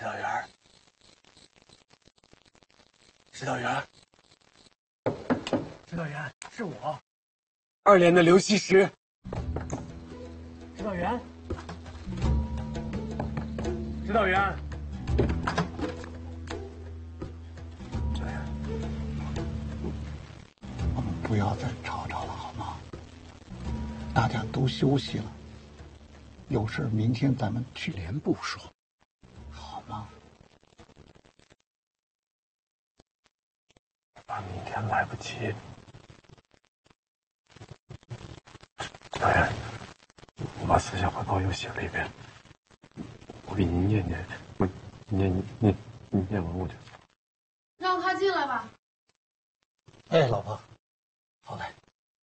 指导员，指导员，指导员，是我，2连的刘西石。指导员，指导员，指导员， 我们不要再吵吵了，好吗？大家都休息了，有事明天咱们去连部说， 好吗？ 怕明天来不及。指导员，我把思想汇报又写了一遍，我给您念念，你念完我就。 让他进来吧。 哎，老婆，好嘞。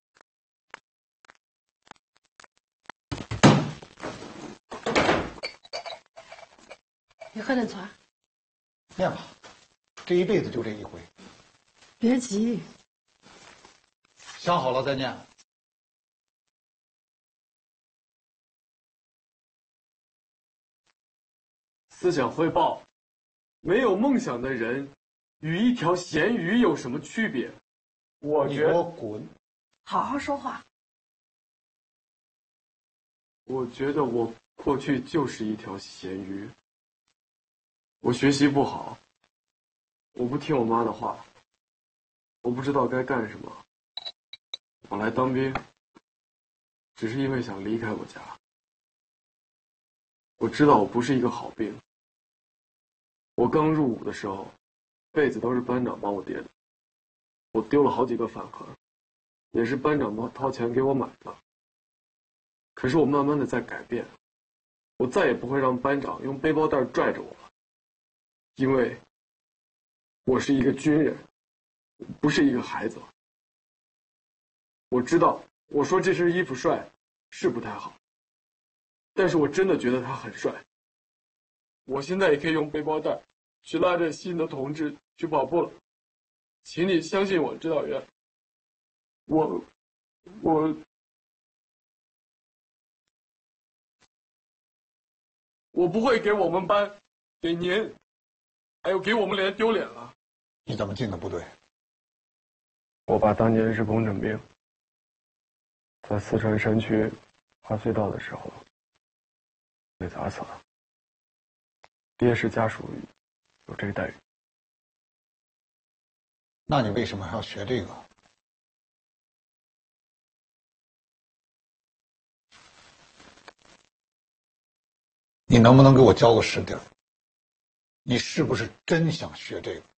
你喝点茶。 念吧，这一辈子就这一回。 别急， 想好了再念。 思想汇报：没有梦想的人，与一条咸鱼有什么区别？我你给觉得， 我滚！ 好好说话。 我觉得我过去就是一条咸鱼。我学习不好，我不听我妈的话，我不知道该干什么。我来当兵，只是因为想离开我家。我知道我不是一个好兵。我刚入伍的时候，被子都是班长帮我叠的，我丢了好几个饭盒，也是班长掏钱给我买的。可是我慢慢的在改变，我再也不会让班长用背包带拽着我了，因为我是一个军人，不是一个孩子。我知道我说这身衣服帅是不太好，但是我真的觉得他很帅。我现在也可以用背包带去拉着新的同志去跑步了，请你相信我，指导员。我不会给我们班、给您，还有给我们连丢脸了。 你怎么进的部队？ 我爸当年是工程兵，在四川山区挖隧道的时候被砸死了。烈士家属有这个待遇。 那你为什么还要学这个？你能不能给我交个实底儿？你是不是真想学这个？